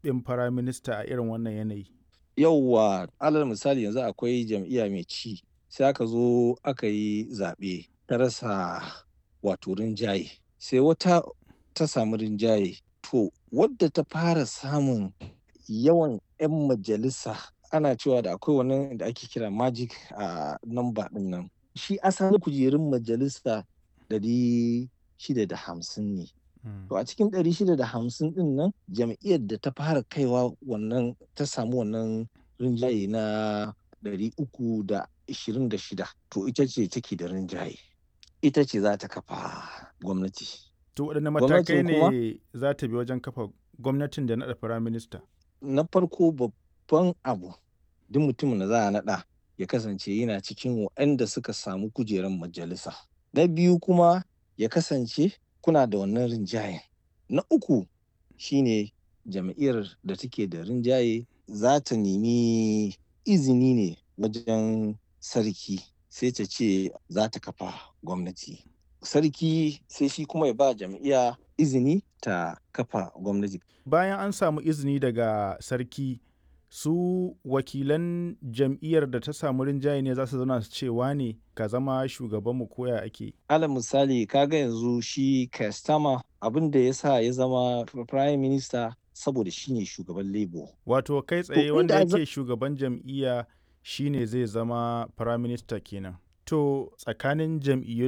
zaɓaɓɓen firaminista a irin wannan yanayi? Yauwa, alal misali yanzu akwai jam'iyya mai ci, sai aka zo aka yi zaɓe ta rasa wato rinjaye, sai wata ta samu rinjaye. To, wadda ta fara samun yawan 'yan majalisa ana cewa da akwai wannan da ake kira magic number ɗin nan. Shi asalin kujerun majalisa 650 ne. To a cikin 650 ɗin nan jam'iyyar da ta fara kaiwa wannan ta samu wannan rinjaye na 326 to ita ce take da rinjaye. Ita ce za ta kafa gwamnati. To waɗanne matakai ne za ta bi wajen kafa gwamnatin da naɗa firaminista? Na farko babban abu duk mutumin da za a naɗa ya kasance yana cikin waɗanda suka samu kujerar majalisa. Na biyu kuma ya kasance kuna da wannan rinjayen. Na uku shine jam'iyyar da take da rinjaye za ta nemi izini ne wajen sarki sai ta ce za ta kafa gwamnati. Sarki sai shi kuma ya ba jam'iyya izini ta kafa gwamnati. Bayan an samu izini daga sarki, su wakilan jam'iyyar da ta samu rinjaye ne za su zauna su ce wane ka zama shugabanmu ko ya ake? Alal misali kaga yanzu shi Keir Starmer abin da ya sa ya zama Prime Minister saboda shi ne shugaban Labour. Wato kai tsaye wanda yake shugaban jam'iyya shi ne zai zama firaminista kenan. To tsakanin jam'iyyun